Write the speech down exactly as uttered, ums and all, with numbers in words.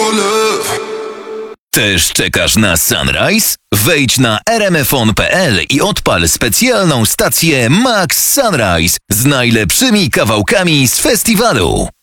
love. Też czekasz na Sunrise? Wejdź na r m f on kropka p l i odpal specjalną stację Max Sunrise z najlepszymi kawałkami z festiwalu.